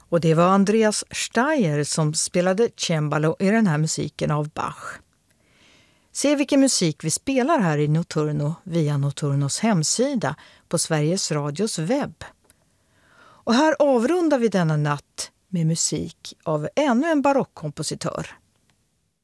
Och det var Andreas Steyer som spelade cembalo i den här musiken av Bach. Se vilken musik vi spelar här i Notturno via Notturnos hemsida på Sveriges Radios webb. Och här avrundar vi denna natt med musik av ännu en barockkompositör.